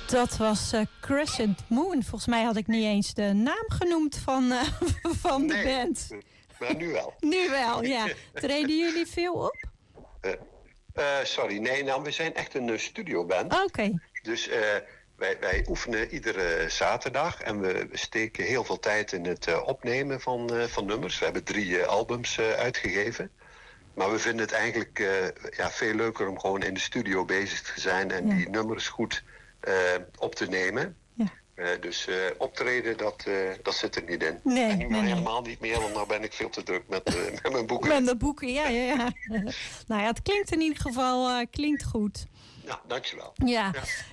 Dat was Crescent Moon. Volgens mij had ik niet eens de naam genoemd van de band. Maar nu wel. Nu wel, ja. Treden jullie veel op? Sorry, nee, nou, we zijn echt een studioband. Oké. Dus wij oefenen iedere zaterdag en we steken heel veel tijd in het opnemen van nummers. We hebben 3 albums uitgegeven. Maar we vinden het eigenlijk veel leuker om gewoon in de studio bezig te zijn en die nummers goed op te nemen. Ja. Dus optreden, dat zit er niet in. Nee, en nu helemaal niet meer, want nu ben ik veel te druk met mijn boeken. Met de boeken, ja. Nou ja, het klinkt in ieder geval goed. Nou, dankjewel. Ja.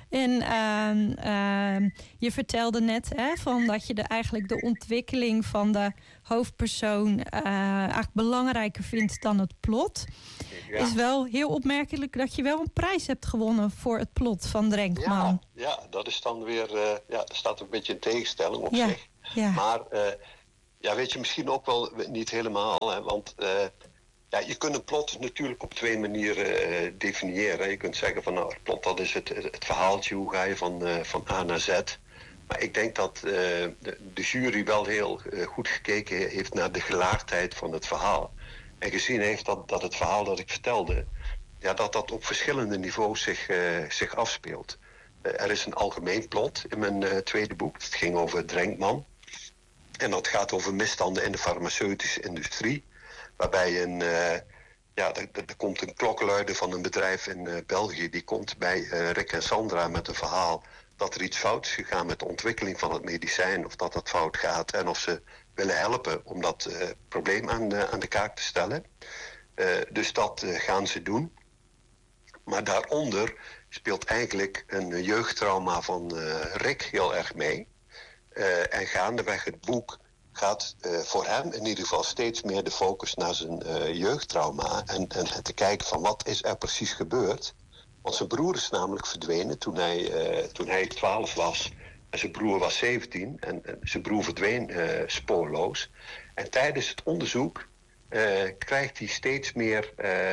En je vertelde net dat je eigenlijk de ontwikkeling van de hoofdpersoon eigenlijk belangrijker vindt dan het plot. Ja. Is wel heel opmerkelijk dat je wel een prijs hebt gewonnen voor het plot van Drenkman. Ja, dat is dan weer, dat staat een beetje in tegenstelling op zich. Ja. Maar weet je, misschien ook wel niet helemaal, hè, want je kunt een plot natuurlijk op 2 manieren definiëren. Je kunt zeggen van het plot, dat is het verhaaltje, hoe ga je van A naar Z. Maar ik denk dat de jury wel heel goed gekeken heeft naar de gelaagdheid van het verhaal. En gezien heeft dat het verhaal dat ik vertelde, dat op verschillende niveaus zich afspeelt. Er is een algemeen plot in mijn tweede boek. Het ging over Drenkman. En dat gaat over misstanden in de farmaceutische industrie. Waarbij er komt een klokkenluider van een bedrijf in België. Die komt bij Rick en Sandra met een verhaal dat er iets fout is gegaan met de ontwikkeling van het medicijn. Of dat fout gaat en of ze willen helpen om dat probleem aan de kaak te stellen. Dus dat gaan ze doen. Maar daaronder speelt eigenlijk een jeugdtrauma van Rick heel erg mee. En gaandeweg het boek gaat voor hem in ieder geval steeds meer de focus naar zijn jeugdtrauma. En te kijken van wat is er precies gebeurd. Want zijn broer is namelijk verdwenen toen hij 12 was. En zijn broer was 17 en zijn broer verdween spoorloos. En tijdens het onderzoek krijgt hij steeds meer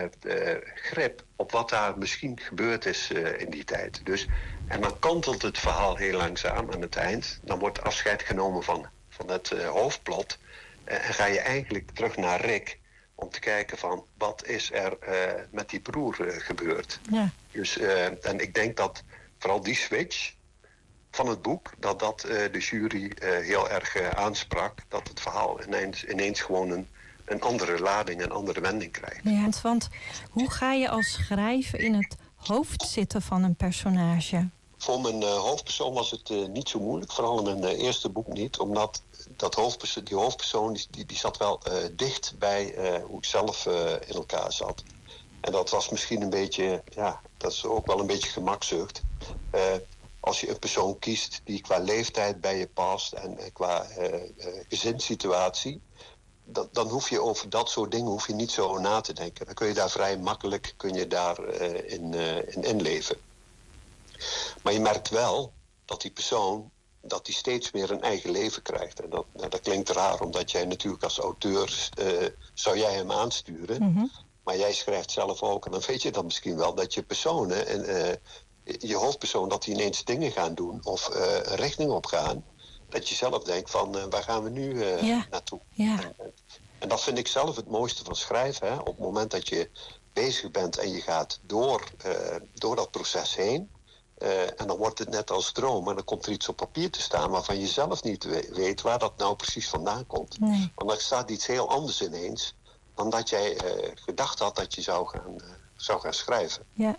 grip op wat daar misschien gebeurd is in die tijd. En dan kantelt het verhaal heel langzaam aan het eind. Dan wordt afscheid genomen van het hoofdplot. En ga je eigenlijk terug naar Rick om te kijken van wat is er met die broer gebeurd. Ja. Dus, en ik denk dat vooral die switch van het boek, dat de jury heel erg aansprak. Dat het verhaal ineens gewoon een andere lading, een andere wending krijgt. Ja, want hoe ga je als schrijver in het hoofd zitten van een personage? Voor mijn hoofdpersoon was het niet zo moeilijk. Vooral in mijn eerste boek niet. Omdat die hoofdpersoon die zat wel dicht bij hoe ik zelf in elkaar zat. En dat was misschien een beetje, dat is ook wel een beetje gemakzucht. Als je een persoon kiest die qua leeftijd bij je past en qua gezinssituatie, dan hoef je over dat soort dingen niet zo na te denken. Dan kun je daar vrij makkelijk in inleven. Maar je merkt wel dat die persoon die steeds meer een eigen leven krijgt. En dat klinkt raar, omdat jij natuurlijk als auteur zou jij hem aansturen. Mm-hmm. Maar jij schrijft zelf ook, en dan weet je dan misschien wel, dat je personen en je hoofdpersoon, dat die ineens dingen gaan doen of een richting op gaan. Dat je zelf denkt van, waar gaan we nu naartoe? Ja. En dat vind ik zelf het mooiste van schrijven. Hè? Op het moment dat je bezig bent en je gaat door dat proces heen. En dan wordt het net als droom. En dan komt er iets op papier te staan waarvan je zelf niet weet waar dat nou precies vandaan komt. Nee. Want dan staat iets heel anders ineens dan dat jij gedacht had dat je zou gaan schrijven. Ja.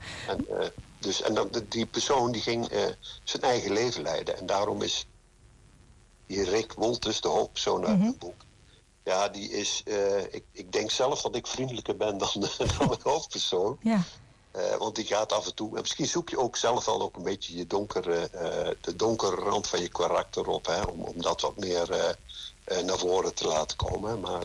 En die persoon die ging zijn eigen leven leiden. En daarom is die Rick Wolters, de hoofdpersoon uit het boek. Ja, die is... Ik denk zelf dat ik vriendelijker ben dan de hoofdpersoon. Ja. Want die gaat af en toe... En misschien zoek je ook zelf wel ook een beetje de donkere rand van je karakter op. Hè, om dat wat meer naar voren te laten komen. Maar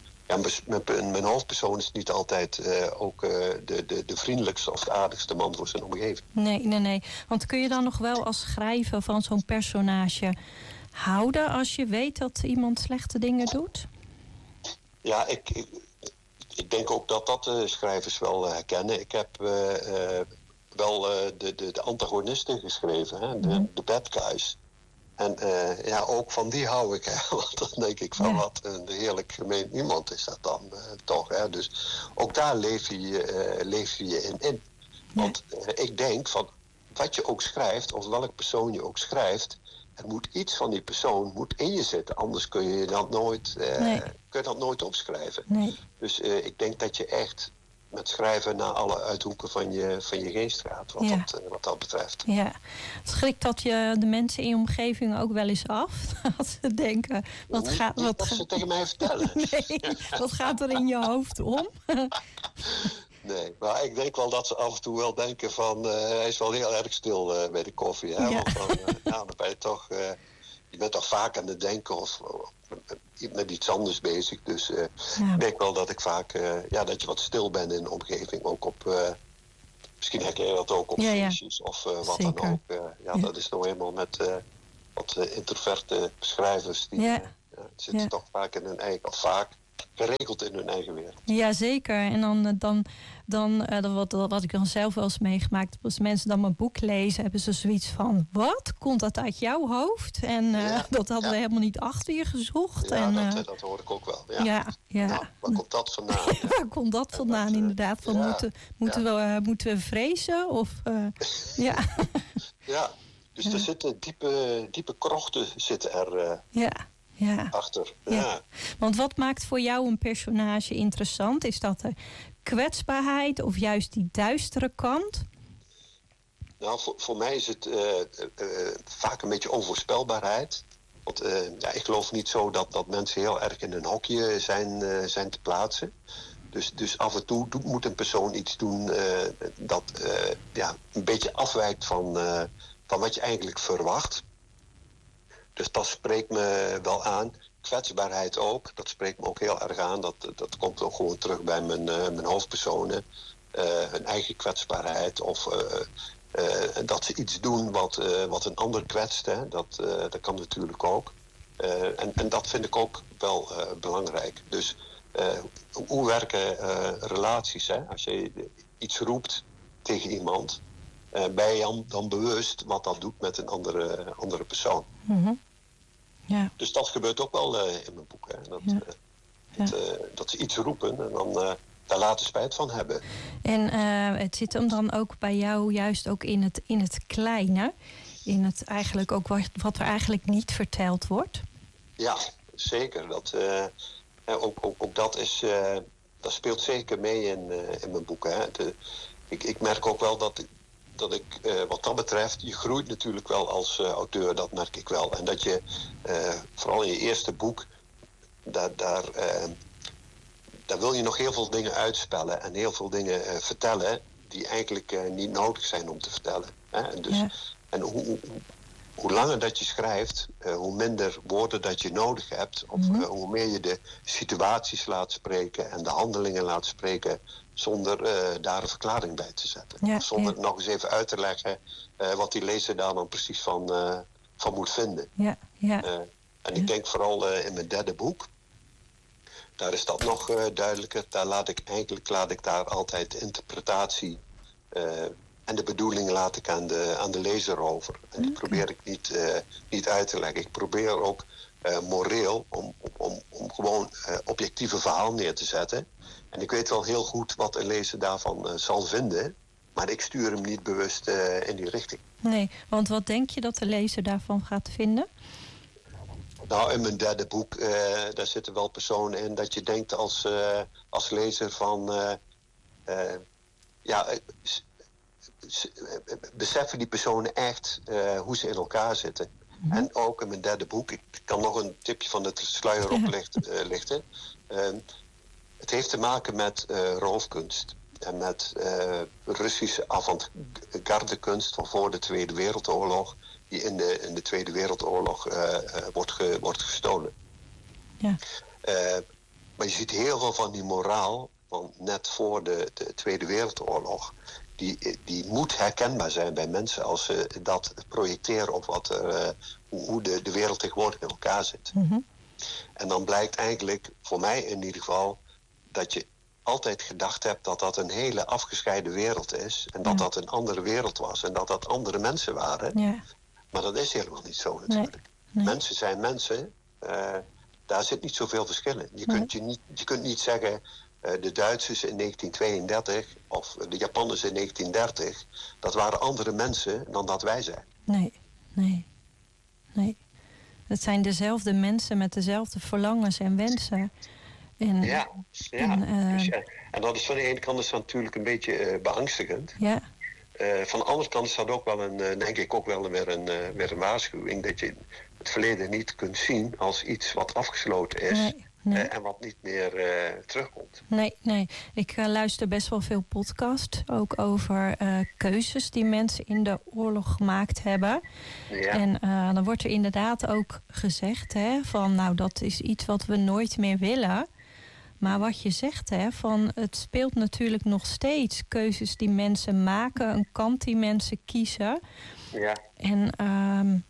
mijn hoofdpersoon is niet altijd ook de vriendelijkste of de aardigste man voor zijn omgeving. Nee. Want kun je dan nog wel als schrijver van zo'n personage houden als je weet dat iemand slechte dingen doet? Ja, ik denk ook dat schrijvers wel herkennen. Ik heb wel de antagonisten geschreven, hè? De bad guys. En ook van die hou ik. Hè? Want dan denk ik van wat een heerlijk gemeen iemand is dat dan toch. Hè? Dus ook daar leef je in. Want ik denk van wat je ook schrijft, of welk persoon je ook schrijft, er moet iets van die persoon moet in je zitten. Anders kun je dat nooit opschrijven. Nee. Dus ik denk dat je echt met schrijven naar alle uithoeken van je geest gaat, wat dat betreft. Ja, schrikt dat je de mensen in je omgeving ook wel eens af? Dat ze denken, wat ze tegen mij vertellen. Nee, wat gaat er in je hoofd om? Nee, maar ik denk wel dat ze af en toe wel denken van, hij is wel heel erg stil bij de koffie. Hè? Ja. Want dan ben je toch, je bent toch vaak aan het denken of met iets anders bezig. Dus ik denk wel dat ik vaak, dat je wat stil bent in de omgeving. Ook op, misschien herken je dat ook op feestjes of wat Zeker. dan ook. Dat is nou eenmaal met wat introverte schrijvers. Die zitten toch vaak in hun eigen, of vaak geregeld in hun eigen wereld. Ja, zeker. En wat ik dan zelf wel eens meegemaakt heb, als mensen dan mijn boek lezen, hebben ze zoiets van, wat? Komt dat uit jouw hoofd? En dat hadden we helemaal niet achter je gezocht. Ja, en, dat hoor ik ook wel. Ja. Nou, waar komt dat vandaan? Waar komt dat vandaan, inderdaad? Van moeten we vrezen? Of, ja. Ja, dus er zitten diepe krochten zitten er achter. Ja. Want wat maakt voor jou een personage interessant? Is dat de kwetsbaarheid of juist die duistere kant? Nou, voor mij is het vaak een beetje onvoorspelbaarheid. Want ik geloof niet zo dat mensen heel erg in een hokje zijn te plaatsen. Dus af en toe moet een persoon iets doen dat een beetje afwijkt van wat je eigenlijk verwacht. Dus dat spreekt me wel aan. Kwetsbaarheid ook. Dat spreekt me ook heel erg aan. Dat komt ook gewoon terug bij mijn hoofdpersonen. Hun eigen kwetsbaarheid. Of dat ze iets doen wat een ander kwetst. Hè. Dat kan natuurlijk ook. En dat vind ik ook wel belangrijk. Dus hoe werken relaties? Hè? Als je iets roept tegen iemand, ben je dan bewust wat dat doet met een andere persoon. Mm-hmm. Ja. Dus dat gebeurt ook wel in mijn boek. Hè? Dat ze iets roepen en dan daar later spijt van hebben. En het zit hem dan ook bij jou juist ook in het kleine? In het eigenlijk ook wat er eigenlijk niet verteld wordt? Ja, zeker. Ook dat speelt zeker mee in mijn boek. Hè? Ik merk ook wel dat ik wat dat betreft, je groeit natuurlijk wel als auteur, dat merk ik wel. En dat je, vooral in je eerste boek, daar wil je nog heel veel dingen uitspellen en heel veel dingen vertellen die eigenlijk niet nodig zijn om te vertellen. Hè? En, dus, en hoe langer dat je schrijft, hoe minder woorden dat je nodig hebt. Of hoe meer je de situaties laat spreken en de handelingen laat spreken zonder daar een verklaring bij te zetten. Ja, zonder nog eens even uit te leggen wat die lezer daar dan precies van moet vinden. Ja, ja. En ik denk vooral in mijn derde boek, daar is dat nog duidelijker. Daar laat ik daar altijd de interpretatie en de bedoeling laat ik aan de lezer over. En die probeer ik niet uit te leggen. Ik probeer ook moreel om gewoon objectieve verhaal neer te zetten. En ik weet wel heel goed wat een lezer daarvan zal vinden. Maar ik stuur hem niet bewust in die richting. Nee, want wat denk je dat de lezer daarvan gaat vinden? Nou, in mijn derde boek, daar zitten wel personen in dat je denkt als lezer van... beseffen die personen echt hoe ze in elkaar zitten. Mm-hmm. En ook in mijn derde boek, ik kan nog een tipje van de sluier oplichten. Het heeft te maken met roofkunst. En met Russische avant-garde-kunst van voor de Tweede Wereldoorlog, die in de Tweede Wereldoorlog wordt gestolen. Ja. Maar je ziet heel veel van die moraal van net voor de Tweede Wereldoorlog. Die moet herkenbaar zijn bij mensen als ze dat projecteren op hoe de wereld tegenwoordig in elkaar zit. Mm-hmm. En dan blijkt eigenlijk, voor mij in ieder geval, dat je altijd gedacht heb dat dat een hele afgescheiden wereld is. En dat dat een andere wereld was. En dat dat andere mensen waren. Ja. Maar dat is helemaal niet zo natuurlijk. Nee. Mensen zijn mensen. Daar zit niet zoveel verschil in. Je kunt niet zeggen... de Duitsers in 1932 of de Japanners in 1930... dat waren andere mensen dan dat wij zijn. Nee. Het zijn dezelfde mensen met dezelfde verlangens en wensen. En dat is van de ene kant is dat natuurlijk een beetje beangstigend. Ja. Van de andere kant is dat ook wel denk ik ook wel weer een waarschuwing... dat je het verleden niet kunt zien als iets wat afgesloten is... Nee. En wat niet meer terugkomt. Nee. Ik luister best wel veel podcasts. Ook over keuzes die mensen in de oorlog gemaakt hebben. Ja. En dan wordt er inderdaad ook gezegd... van nou, dat is iets wat we nooit meer willen. Maar wat je zegt, van het speelt natuurlijk nog steeds... keuzes die mensen maken, een kant die mensen kiezen. Ja. En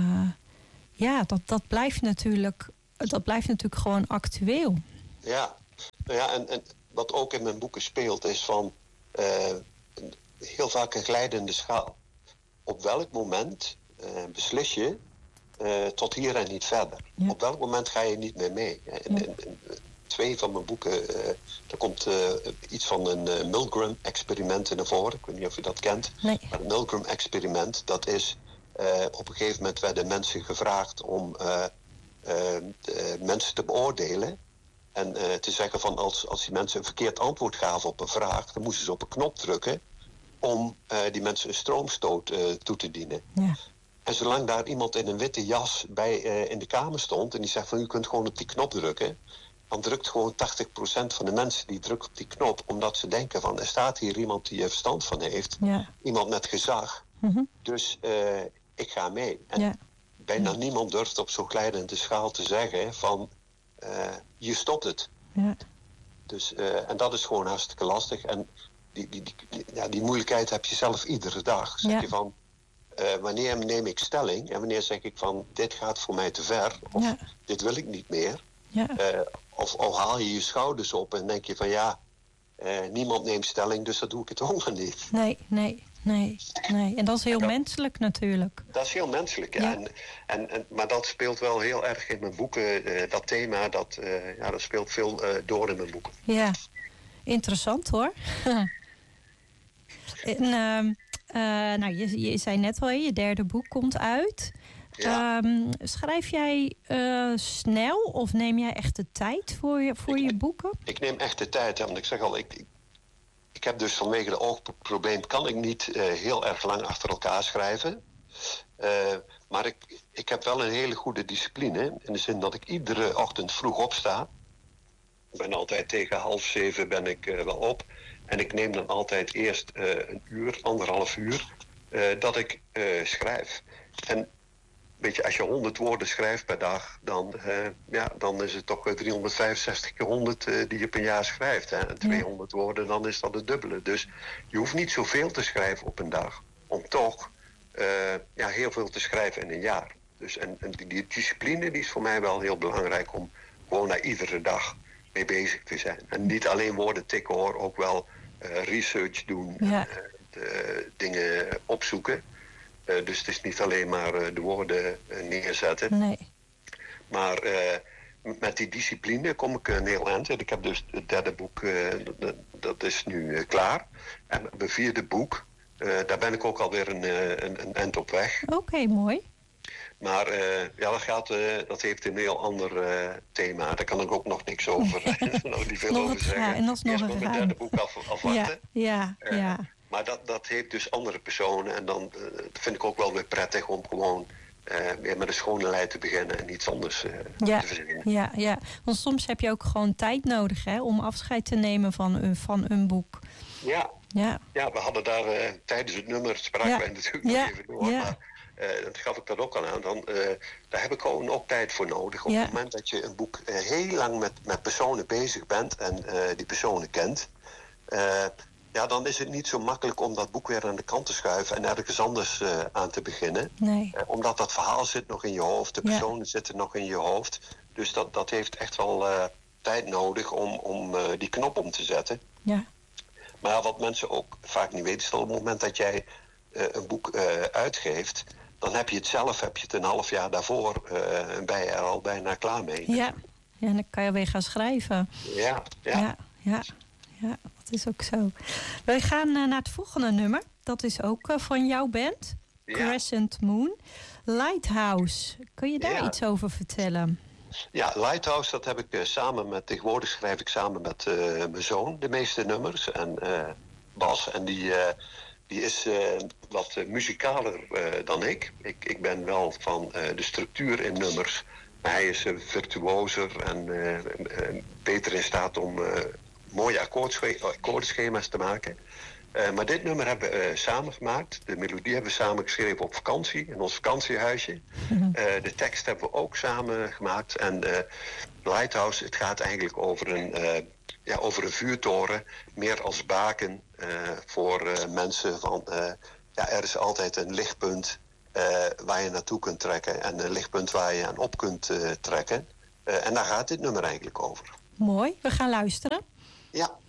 dat blijft natuurlijk... Dat blijft natuurlijk gewoon actueel. Ja, en wat ook in mijn boeken speelt is van... heel vaak een glijdende schaal. Op welk moment beslis je tot hier en niet verder? Ja. Op welk moment ga je niet meer mee? In 2 van mijn boeken... er komt iets van een Milgram-experiment naar voren. Ik weet niet of je dat kent. Nee. Maar het Milgram-experiment, dat is... op een gegeven moment werden mensen gevraagd om... mensen te beoordelen en te zeggen van als die mensen een verkeerd antwoord gaven op een vraag, dan moesten ze op een knop drukken om die mensen een stroomstoot toe te dienen. Ja. En zolang daar iemand in een witte jas bij in de kamer stond en die zegt van u kunt gewoon op die knop drukken, dan drukt gewoon 80% van de mensen die drukken op die knop omdat ze denken van er staat hier iemand die er verstand van heeft, iemand met gezag, dus ik ga mee. En bijna niemand durft op zo'n glijdende schaal te zeggen van je stopt het. Ja. Dus, en dat is gewoon hartstikke lastig. En die moeilijkheid heb je zelf iedere dag. Zeg je van wanneer neem ik stelling en wanneer zeg ik van dit gaat voor mij te ver of dit wil ik niet meer. Ja. Of haal je je schouders op en denk je van niemand neemt stelling, dus dat doe ik het ook maar niet. Nee. En dat is heel menselijk natuurlijk. Dat is heel menselijk, ja. Maar dat speelt wel heel erg in mijn boeken. Dat thema, dat speelt veel door in mijn boeken. Ja, interessant hoor. Je zei net al, je 3e boek komt uit. Ja. Schrijf jij snel of neem jij echt de tijd voor je boeken? Ik neem echt de tijd, want ik zeg al... Ik heb dus vanwege de oogprobleem kan ik niet heel erg lang achter elkaar schrijven. Maar ik heb wel een hele goede discipline. In de zin dat ik iedere ochtend vroeg opsta. Ik ben altijd tegen 6:30 ben ik wel op. En ik neem dan altijd eerst een uur, 1,5 uur, dat ik schrijf. En weet je, als je 100 woorden schrijft per dag, dan is het toch 365 keer 100 die je per jaar schrijft. Hè? En 200 woorden, dan is dat het dubbele. Dus je hoeft niet zoveel te schrijven op een dag, om toch heel veel te schrijven in een jaar. Dus en die discipline die is voor mij wel heel belangrijk om gewoon daar iedere dag mee bezig te zijn. En niet alleen woorden tikken hoor, ook wel research doen, dingen opzoeken. Dus het is niet alleen maar de woorden neerzetten. Nee. Maar met die discipline kom ik een heel eind. Ik heb dus het 3e boek, dat is nu klaar. En mijn 4e boek, daar ben ik ook alweer een eind op weg. Oké, mooi. Maar dat heeft een heel ander thema. Daar kan ik ook nog niks over, nog niet veel over zeggen. En dat is nog eerst moet mijn 3e boek afwachten. Ja. Maar dat heeft dus andere personen. En dan vind ik ook wel weer prettig om gewoon weer met een schone lei te beginnen en iets anders te verzinnen. Ja. Want soms heb je ook gewoon tijd nodig om afscheid te nemen van een boek. Ja, we hadden daar tijdens het nummer, spraken wij natuurlijk nog even door. Ja. Maar dat gaf ik dat ook al aan. Daar heb ik gewoon ook tijd voor nodig. Op het moment dat je een boek heel lang met personen bezig bent en die personen kent... dan is het niet zo makkelijk om dat boek weer aan de kant te schuiven en ergens anders aan te beginnen. Nee. Omdat dat verhaal zit nog in je hoofd, de personen zitten nog in je hoofd. Dus dat heeft echt wel tijd nodig om die knop om te zetten. Ja. Maar wat mensen ook vaak niet weten, is dat op het moment dat jij een boek uitgeeft, dan heb je het een half jaar daarvoor, ben je er al bijna klaar mee. Ja, en dan kan je weer gaan schrijven. Ja. Dat is ook zo. We gaan naar het volgende nummer. Dat is ook van jouw band, Crescent Moon. Lighthouse. Kun je daar iets over vertellen? Ja, Lighthouse, dat heb ik tegenwoordig schrijf ik samen met mijn zoon de meeste nummers. En Bas, en die is wat muzikaler dan ik. Ik ben wel van de structuur in nummers. Maar hij is virtuozer en beter in staat om mooie akkoordschema's te maken. Maar dit nummer hebben we samen gemaakt. De melodie hebben we samen geschreven op vakantie, in ons vakantiehuisje. De tekst hebben we ook samen gemaakt. En Lighthouse, het gaat eigenlijk over een vuurtoren. Meer als baken voor mensen van... er is altijd een lichtpunt waar je naartoe kunt trekken. En een lichtpunt waar je aan op kunt trekken. En daar gaat dit nummer eigenlijk over. Mooi, we gaan luisteren. Ja.